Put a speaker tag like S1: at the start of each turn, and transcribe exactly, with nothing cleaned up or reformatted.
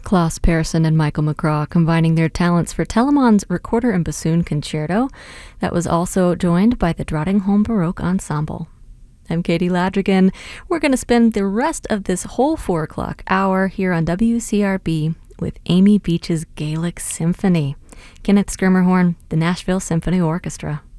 S1: Klaus Persson and Michael McGraw combining their talents for Telemann's Recorder and Bassoon Concerto that was also joined by the Drottningholm Baroque Ensemble. I'm Katie Ladrigan. We're going to spend the rest of this whole four o'clock hour here on W C R B with Amy Beach's Gaelic Symphony. Kenneth Schermerhorn, the Nashville Symphony Orchestra.